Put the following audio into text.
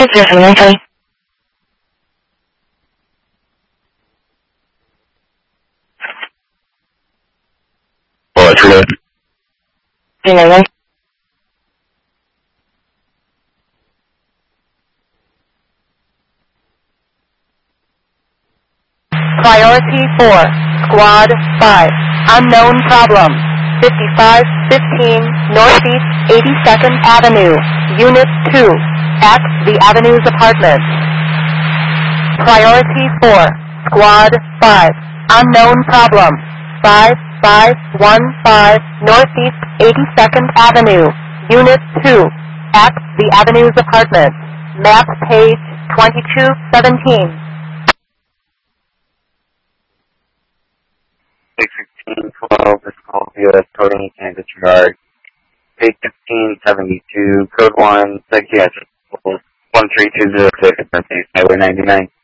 071 Hello, 091 Priority 4, Squad 5, unknown problem, 5515 Northeast 82nd Avenue, Unit 2, at the Avenues Apartments. Priority 4, Squad 5, unknown problem, 5515 Northeast 82nd Avenue, Unit 2, at the Avenues Apartments. Map page 2217. 61612, this call via coding and disregard. Page 1572, code 1, psychiatric, 13206, Highway 99.